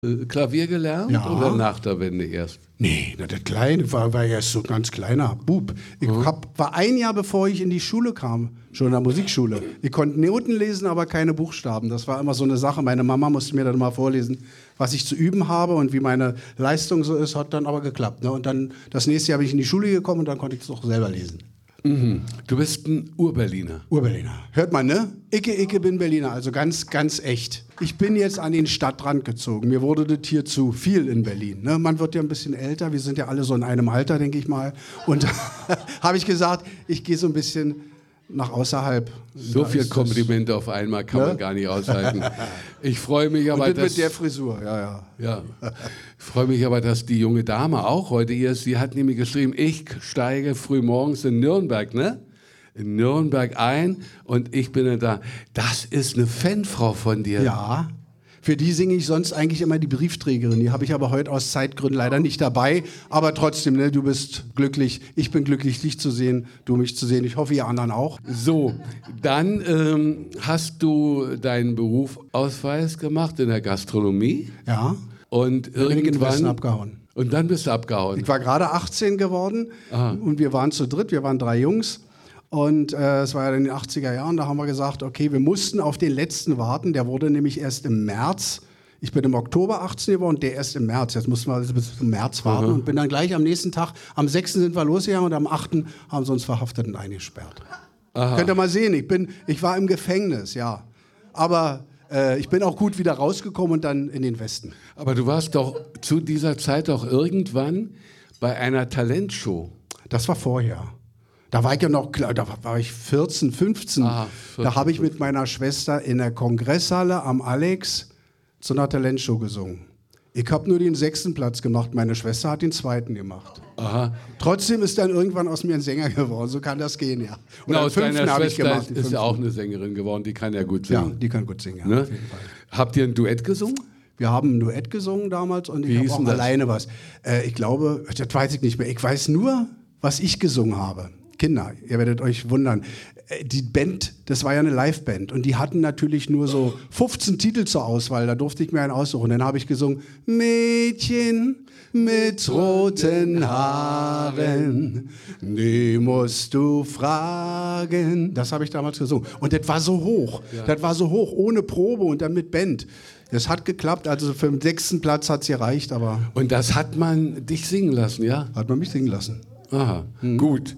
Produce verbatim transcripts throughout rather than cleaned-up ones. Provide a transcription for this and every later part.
äh, Klavier gelernt Ja. oder nach der Wende erst? Nee, na, das Kleine war, war ja so ein ganz kleiner Bub. Ich Mhm. hab, war ein Jahr, bevor ich in die Schule kam, schon in der Musikschule. Ich konnte Noten lesen, aber keine Buchstaben. Das war immer so eine Sache. Meine Mama musste mir dann mal vorlesen, was ich zu üben habe und wie meine Leistung so ist, hat dann aber geklappt. Ne? Und dann das nächste Jahr bin ich in die Schule gekommen und dann konnte ich es auch selber lesen. Mhm. Du bist ein Urberliner. Urberliner. Hört man, ne? Icke, Icke bin Berliner, also ganz, ganz echt. Ich bin jetzt an den Stadtrand gezogen. Mir wurde das hier zu viel in Berlin. Ne? Man wird ja ein bisschen älter, wir sind ja alle so in einem Alter, denke ich mal. Und habe ich gesagt, ich gehe so ein bisschen nach außerhalb. So Da viel ist das- Komplimente auf einmal kann Ne? man gar nicht aushalten. Ich freue mich aber, Und das dass, mit der Frisur, ja, ja. ja, ich freue mich aber, dass die junge Dame auch heute hier ist. Sie hat nämlich geschrieben, ich steige früh morgens in Nürnberg, ne? In Nürnberg ein und ich bin dann da. Das ist eine Fanfrau von dir. Ja, für die singe ich sonst eigentlich immer die Briefträgerin. Die habe ich aber heute aus Zeitgründen leider nicht dabei. Aber trotzdem, ne, du bist glücklich, ich bin glücklich, dich zu sehen, du mich zu sehen. Ich hoffe, ihr anderen auch. So, dann ähm, hast du deinen Berufsausweis gemacht in der Gastronomie Ja, und bin ich in den Westen irgendwann abgehauen. und dann bist du abgehauen. Ich war gerade achtzehn geworden Aha. und wir waren zu dritt, wir waren drei Jungs. Und äh, es war ja in den achtziger Jahren, da haben wir gesagt, okay, wir mussten auf den letzten warten. Der wurde nämlich erst im März. Ich bin im Oktober achtzehn geworden, der erst im März. Jetzt mussten wir also bis zum März warten Aha. und bin dann gleich am nächsten Tag, am sechsten sind wir losgegangen und am achten haben sie uns verhaftet und eingesperrt. Aha. Könnt ihr mal sehen, ich, bin, ich war im Gefängnis, ja. Aber äh, ich bin auch gut wieder rausgekommen und dann in den Westen. Aber du warst doch zu dieser Zeit auch irgendwann bei einer Talentshow. Das war vorher. Da war ich ja noch, klar, da war ich vierzehn, fünfzehn. Ah, vierzehn, Da habe ich mit meiner Schwester in der Kongresshalle am Alex zu einer Talentshow gesungen. Ich habe nur den sechsten Platz gemacht, meine Schwester hat den zweiten gemacht. Aha. Trotzdem ist dann irgendwann aus mir ein Sänger geworden, so kann das gehen, ja. Und Na, den aus deiner fünften habe ich Schwester gemacht. ist, den ist ja fünften. auch eine Sängerin geworden, die kann ja gut Ja, singen. die kann gut singen, ja, Ne? auf jeden Fall. Habt ihr ein Duett gesungen? Wir haben ein Duett gesungen damals und Wie ich hieß habe auch denn das? alleine was. Äh, ich glaube, das weiß ich nicht mehr. Ich weiß nur, was ich gesungen habe. Kinder, ihr werdet euch wundern. Äh, Die Band, das war ja eine Liveband und die hatten natürlich nur so fünfzehn Titel zur Auswahl. Da durfte ich mir einen aussuchen. Dann habe ich gesungen, Mädchen mit roten Haaren, die musst du fragen. Das habe ich damals gesungen. Und das war so hoch. Das war so hoch, ohne Probe und dann mit Band. Das hat geklappt, also für den sechsten Platz hat es gereicht, aber Und das hat man dich singen lassen, ja? hat man mich singen lassen. Aha, gut.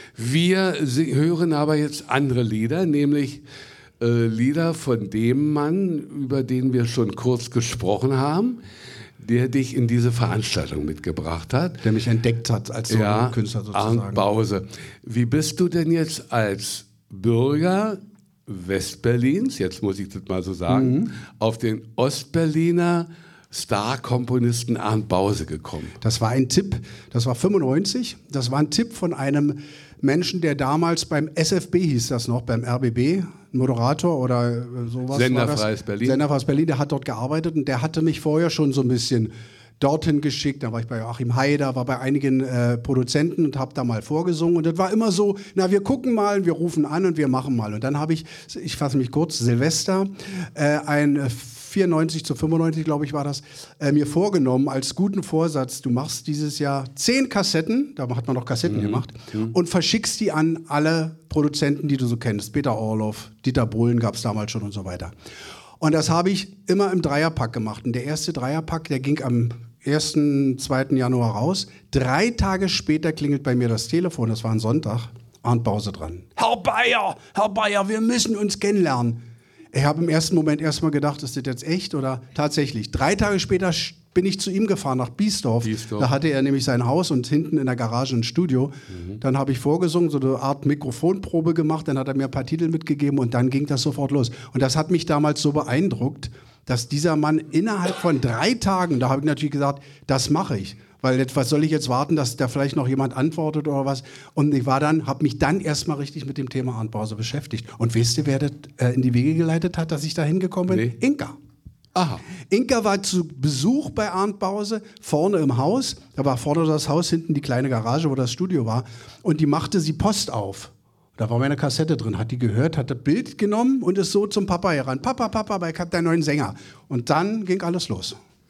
Wir si- hören aber jetzt andere Lieder, nämlich äh, Lieder von dem Mann, über den wir schon kurz gesprochen haben, der dich in diese Veranstaltung mitgebracht hat. Der mich entdeckt hat als so Ja, ein Künstler sozusagen. Arndt Bause. Wie bist du denn jetzt als Bürger Westberlins, jetzt muss ich das mal so sagen, Mhm. auf den Ostberliner Star-Komponisten Arndt Bause gekommen? Das war ein Tipp, das war fünfundneunzig, das war ein Tipp von einem Menschen, der damals beim S F B hieß das noch, beim R B B, Moderator oder äh, sowas. Senderfreies war das. Berlin. Senderfreies Berlin, der hat dort gearbeitet und der hatte mich vorher schon so ein bisschen dorthin geschickt. Da war ich bei Joachim Haider, war bei einigen äh, Produzenten und habe da mal vorgesungen. Und das war immer so, na, wir gucken mal, wir rufen an und wir machen mal. Und dann habe ich, ich fasse mich kurz, Silvester, äh, ein äh, vierundneunzig zu fünfundneunzig, glaube ich, war das, äh, mir vorgenommen, als guten Vorsatz, du machst dieses Jahr zehn Kassetten, da hat man noch Kassetten Mhm. gemacht, und verschickst die an alle Produzenten, die du so kennst. Peter Orloff, Dieter Bohlen gab es damals schon und so weiter. Und das habe ich immer im Dreierpack gemacht. Und der erste Dreierpack, der ging am ersten, zweiten Januar raus. Drei Tage später klingelt bei mir das Telefon, das war ein Sonntag, Arndt Bause dran. Herr Bayer, Herr Bayer, wir müssen uns kennenlernen. Ich habe im ersten Moment erstmal gedacht, ist das jetzt echt oder tatsächlich. Drei Tage später sch- bin ich zu ihm gefahren nach Biesdorf. Biesdorf. Da hatte er nämlich sein Haus und hinten in der Garage ein Studio. Dann habe ich vorgesungen, so eine Art Mikrofonprobe gemacht. Dann hat er mir ein paar Titel mitgegeben und dann ging das sofort los. Und das hat mich damals so beeindruckt, dass dieser Mann innerhalb von drei Tagen, da habe ich natürlich gesagt, das mache ich. Weil jetzt, was soll ich jetzt warten, dass da vielleicht noch jemand antwortet oder was? Und ich war dann, habe mich dann erstmal richtig mit dem Thema Arndt Bause beschäftigt. Und wisst ihr, wer das äh, in die Wege geleitet hat, dass ich da hingekommen bin? Nee. Inka. Aha. Inka war zu Besuch bei Arndt Bause, vorne im Haus. Da war vorne das Haus, hinten die kleine Garage, wo das Studio war. Und die machte sie Post auf. Da war meine Kassette drin, hat die gehört, hat das Bild genommen und ist so zum Papa heran. Papa, Papa, ich hab deinen neuen Sänger. Und dann ging alles los.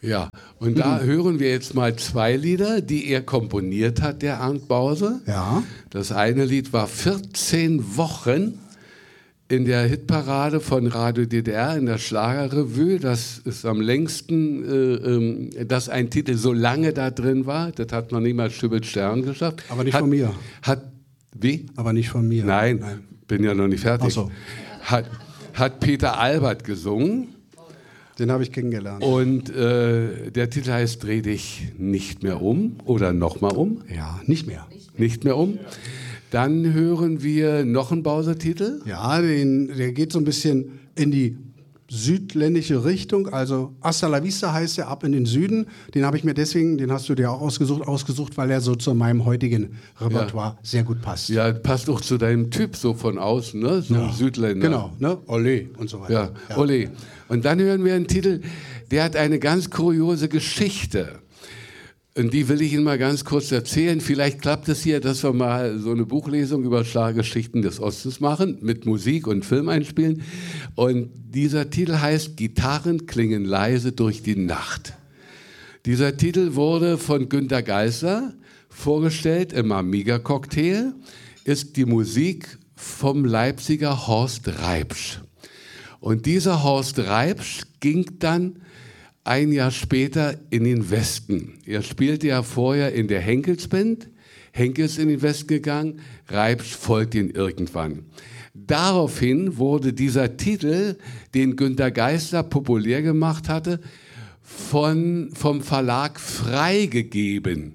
Ja, und da mhm. hören wir jetzt mal zwei Lieder, die er komponiert hat, der Arndt Bause. Ja. Das eine Lied war vierzehn Wochen in der Hitparade von Radio D D R, in der Schlagerrevue. Das ist am längsten, äh, äh, dass ein Titel so lange da drin war. Das hat noch niemals Schübbelt Stern geschafft. Aber nicht hat, von mir. Hat, wie? Aber nicht von mir. Nein, Nein. bin ja noch nicht fertig. Ach so. Hat, hat Peter Albert gesungen. Den habe ich kennengelernt. Und äh, der Titel heißt Dreh dich nicht mehr um oder nochmal um. Ja, nicht mehr. Nicht mehr um. Dann hören wir noch einen Bowser-Titel. Ja, den, der geht so ein bisschen in die südländische Richtung. Also Hasta la Vista heißt er, ab in den Süden. Den habe ich mir deswegen, den hast du dir auch ausgesucht, ausgesucht, weil er so zu meinem heutigen Repertoire ja. sehr gut passt. Ja, passt auch zu deinem Typ so von außen, ne? So ja. ein Südländer. Genau, ne? Olé und so weiter. Ja, ja, Olé. Und dann hören wir einen Titel, der hat eine ganz kuriose Geschichte. Und die will ich Ihnen mal ganz kurz erzählen. Vielleicht klappt es hier, dass wir mal so eine Buchlesung über Schlagergeschichten des Ostens machen, mit Musik und Film einspielen. Und dieser Titel heißt Gitarren klingen leise durch die Nacht. Dieser Titel wurde von Günter Geisler vorgestellt im Amiga-Cocktail, ist die Musik vom Leipziger Horst Reipsch. Und dieser Horst Reipsch ging dann ein Jahr später in den Westen. Er spielte ja vorher in der Henkels-Band. Henkel ist in den Westen gegangen, Reipsch folgte ihn irgendwann. Daraufhin wurde dieser Titel, den Günter Geisler populär gemacht hatte, von, vom Verlag freigegeben.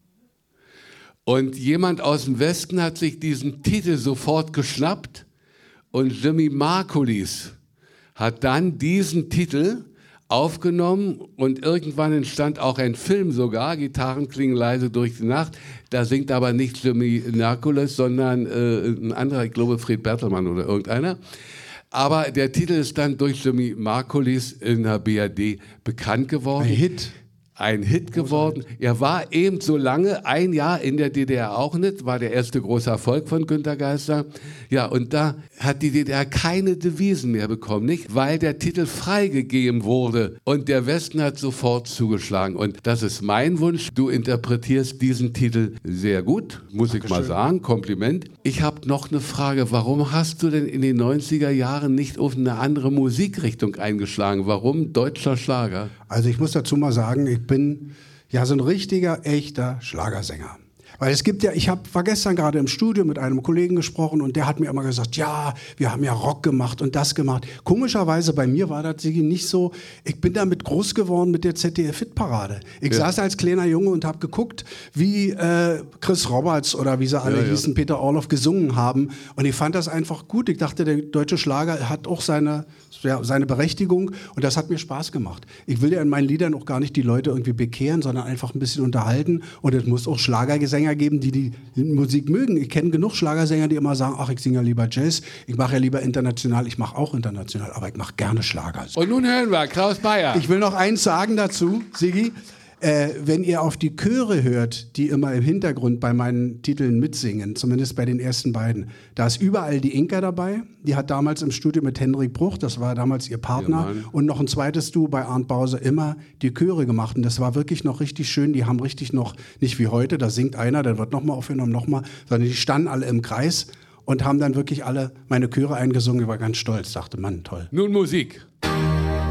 Und jemand aus dem Westen hat sich diesen Titel sofort geschnappt und Jimmy Margulies hat dann diesen Titel aufgenommen und irgendwann entstand auch ein Film sogar, Gitarren klingen leise durch die Nacht. Da singt aber nicht Jimmy Margulies, sondern äh, ein anderer, ich glaube Fred Bertelmann oder irgendeiner. Aber der Titel ist dann durch Jimmy Margulies in der B R D bekannt geworden. Ein Hit. Ein Hit geworden. Er war eben so lange, ein Jahr in der D D R auch nicht, war der erste große Erfolg von Günter Geisler. Ja, und da hat die D D R keine Devisen mehr bekommen, nicht? Weil der Titel freigegeben wurde und der Westen hat sofort zugeschlagen. Und das ist mein Wunsch. Du interpretierst diesen Titel sehr gut, muss Dankeschön. Ich mal sagen. Kompliment. Ich habe noch eine Frage. Warum hast du denn in den neunziger Jahren nicht auf eine andere Musikrichtung eingeschlagen? Warum deutscher Schlager? Also ich muss dazu mal sagen, ich bin ja so ein richtiger, echter Schlagersänger. Weil es gibt ja, ich hab, war gestern gerade im Studio mit einem Kollegen gesprochen und der hat mir immer gesagt, ja, wir haben ja Rock gemacht und das gemacht. Komischerweise bei mir war das nicht so, ich bin damit groß geworden mit der Z D F-Hitparade. Ich ja. saß als kleiner Junge und habe geguckt, wie äh, Chris Roberts oder wie sie alle ja, hießen, ja. Peter Orloff gesungen haben und ich fand das einfach gut. Ich dachte, der deutsche Schlager hat auch seine, ja, seine Berechtigung und das hat mir Spaß gemacht. Ich will ja in meinen Liedern auch gar nicht die Leute irgendwie bekehren, sondern einfach ein bisschen unterhalten und es muss auch Schlagergesänge geben, die die Musik mögen. Ich kenne genug Schlagersänger, die immer sagen, ach, ich singe ja lieber Jazz, ich mache ja lieber international, ich mache auch international, aber ich mache gerne Schlager. Und nun hören wir Klaus Bayer. Ich will noch eins sagen dazu, Sigi. Äh, wenn ihr auf die Chöre hört, die immer im Hintergrund bei meinen Titeln mitsingen, zumindest bei den ersten beiden, da ist überall die Inka dabei. Die hat damals im Studio mit Hendrik Bruch, das war damals ihr Partner, ja, und noch ein zweites Duo bei Arndt Bause immer die Chöre gemacht. Und das war wirklich noch richtig schön. Die haben richtig noch, nicht wie heute, da singt einer, dann wird nochmal aufgenommen, nochmal, sondern die standen alle im Kreis und haben dann wirklich alle meine Chöre eingesungen. Ich war ganz stolz, dachte, Mann, toll. Nun Musik.